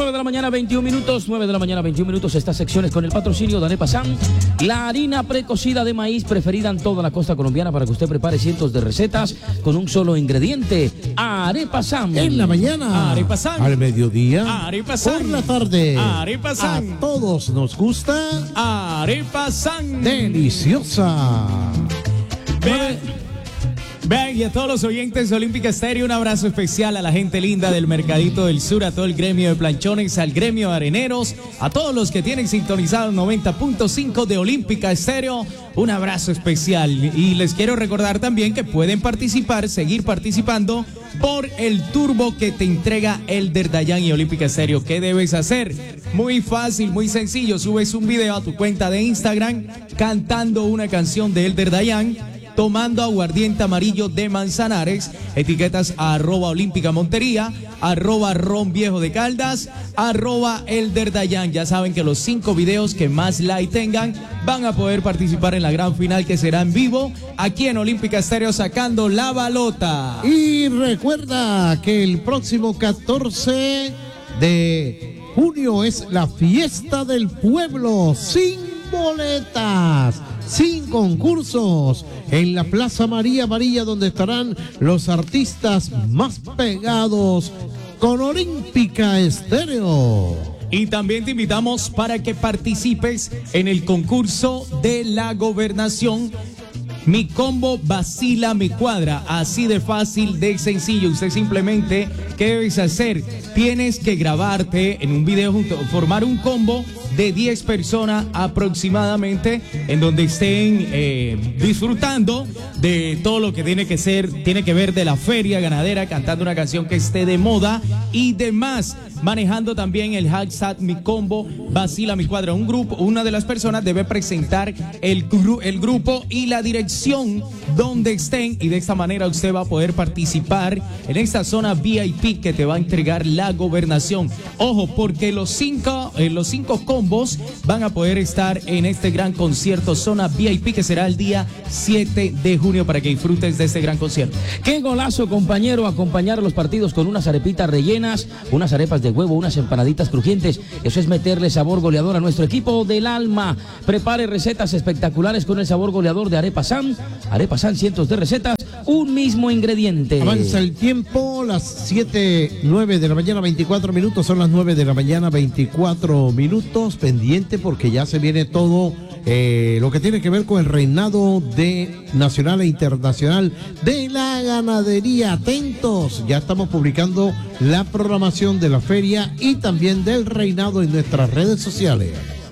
9 de la mañana, 21 minutos. 9 de la mañana, 21 minutos. Estas secciones con el patrocinio de Arepa San, la harina precocida de maíz preferida en toda la costa colombiana para que usted prepare cientos de recetas con un solo ingrediente. Arepa San. En la mañana. Arepa San. Al mediodía. Arepa San. Por la tarde. Arepa San. A todos nos gusta. Arepa San. Deliciosa. Vean, y a todos los oyentes de Olímpica Estéreo, un abrazo especial a la gente linda del Mercadito del Sur, a todo el gremio de planchones, al gremio de areneros, a todos los que tienen sintonizado 90.5 de Olímpica Estéreo, un abrazo especial. Y les quiero recordar también que pueden participar, seguir participando por el turbo que te entrega Elder Dayan y Olímpica Estéreo. ¿Qué debes hacer? Muy fácil, muy sencillo, subes un video a tu cuenta de Instagram cantando una canción de Elder Dayan, tomando aguardiente amarillo de Manzanares, etiquetas a @Olímpica Montería, @Ron Viejo de Caldas, @Elder Dayan. Ya saben que los 5 videos que más like tengan van a poder participar en la gran final que será en vivo aquí en Olímpica Estéreo sacando la balota. Y recuerda que el próximo 14 de junio es la fiesta del pueblo, sin boletas, sin concursos, en la Plaza María Amarilla, donde estarán los artistas más pegados con Olímpica Estéreo. Y también te invitamos para que participes en el concurso de la gobernación. Mi combo vacila mi cuadra, así de fácil, de sencillo. Usted simplemente, ¿qué debes hacer? Tienes que grabarte en un video junto, formar un combo de 10 personas aproximadamente, en donde estén disfrutando de todo lo que tiene que ver de la feria ganadera, cantando una canción que esté de moda y demás, manejando también el hashtag Mi Combo Vacila Mi Cuadra. Una de las personas debe presentar el grupo y la dirección donde estén, y de esta manera usted va a poder participar en esta zona VIP que te va a entregar la gobernación. Ojo, porque los cinco combos van a poder estar en este gran concierto zona VIP que será el día 7 de junio para que disfrutes de este gran concierto. Qué golazo, compañero, acompañar los partidos con unas arepitas rellenas, unas arepas de huevo, unas empanaditas crujientes. Eso es meterle sabor goleador a nuestro equipo del alma. Prepare recetas espectaculares con el sabor goleador de Arepa San. Arepa San, cientos de recetas, un mismo ingrediente. Avanza el tiempo, las 7:09 de la mañana, 24 minutos, son las 9 de la mañana, 24 minutos. Pendiente porque ya se viene todo lo que tiene que ver con el reinado de nacional e internacional de la ganadería. Atentos, ya estamos publicando la programación de la feria y también del reinado en nuestras redes sociales.